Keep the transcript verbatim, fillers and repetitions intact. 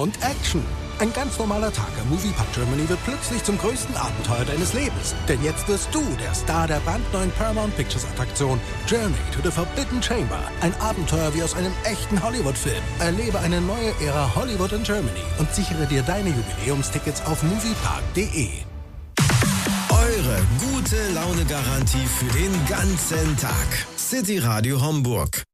und Action. Ein ganz normaler Tag am Moviepark Germany wird plötzlich zum größten Abenteuer deines Lebens. Denn jetzt wirst du der Star der brandneuen Paramount Pictures Attraktion Journey to the Forbidden Chamber. Ein Abenteuer wie aus einem echten Hollywood-Film. Erlebe eine neue Ära Hollywood in Germany und sichere dir deine Jubiläumstickets auf moviepark punkt de. Eure gute Laune-Garantie für den ganzen Tag. City Radio Homburg.